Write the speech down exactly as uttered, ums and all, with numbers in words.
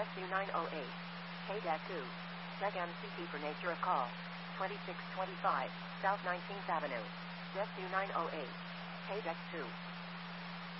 U nine oh eight. K D E C two. Check M C P for nature of call. twenty-six twenty-five, South nineteenth Avenue. D E C U nine oh eight. K D E C two.